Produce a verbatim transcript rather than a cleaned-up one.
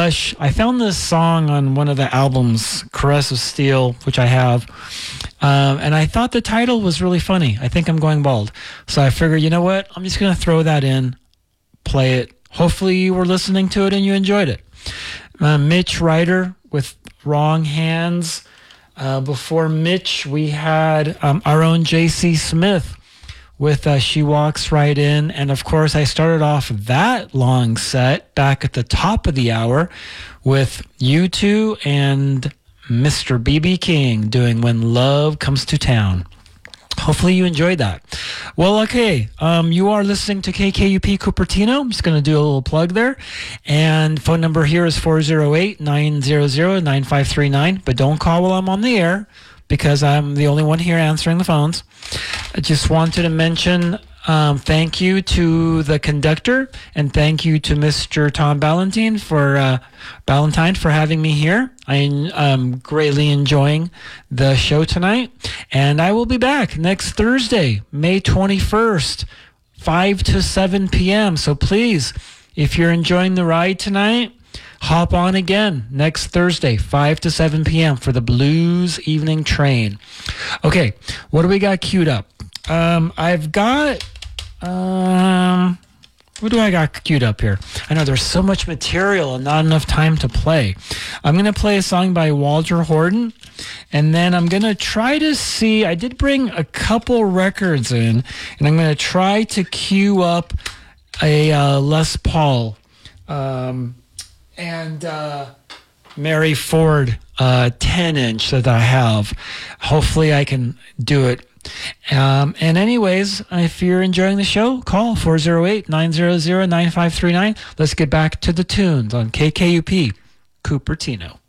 Hush. I found this song on one of the albums, Caress of Steel, which I have. Um, and I thought the title was really funny. I think I'm going bald. So I figured, you know what? I'm just going to throw that in, play it. Hopefully you were listening to it and you enjoyed it. Uh, Mitch Ryder with Wrong Hands. Uh, before Mitch, we had um, our own J C Smith with uh, She Walks Right In. And of course, I started off that long set back at the top of the hour with U two and Mister B B King doing When Love Comes to Town. Hopefully you enjoyed that. Well, okay, um, you are listening to K K U P Cupertino. I'm just going to do a little plug there. And phone number here is four oh eight, nine hundred, nine five three nine. But don't call while I'm on the air because I'm the only one here answering the phones. I just wanted to mention um, thank you to the conductor and thank you to Mister Tom Ballantyne for, uh, Ballantyne for having me here. I am greatly enjoying the show tonight. And I will be back next Thursday, May twenty-first, five to seven p.m. So please, if you're enjoying the ride tonight, hop on again next Thursday, five to seven p.m. for the Blues Evening Train. Okay, what do we got queued up? Um, I've got... Um, what do I got queued up here? I know there's so much material and not enough time to play. I'm going to play a song by Walter Horton, and then I'm going to try to see... I did bring a couple records in, and I'm going to try to queue up a uh, Les Paul um, and uh, Mary Ford uh, ten-inch that I have. Hopefully I can do it. Um, and anyways, if you're enjoying the show, call four oh eight, nine hundred, nine five three nine. Let's get back to the tunes on K K U P Cupertino.